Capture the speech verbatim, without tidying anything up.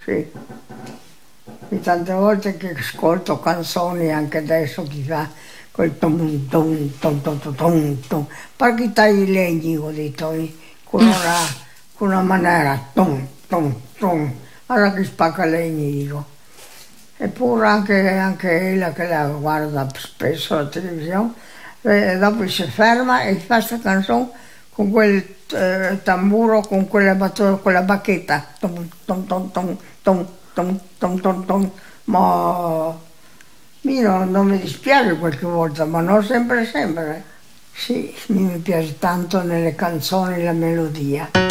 sì. E tante volte che ascolto canzoni anche adesso chi fa quel tom tom tom tom tom tom tom, perché tagli i legni ho detto, con una, con una maniera tom tom tom, allora che spacca legni dico. Eppure anche, anche ella che la guarda spesso la televisione, e dopo si ferma e fa questa canzone con quel eh, tamburo, con quella, battuta, quella bacchetta, tom, tom, tom, tom, tom, tom, tom, tom, tom. Ma mi non, non mi dispiace qualche volta, ma non sempre sempre. Sì, mi piace tanto nelle canzoni la melodia.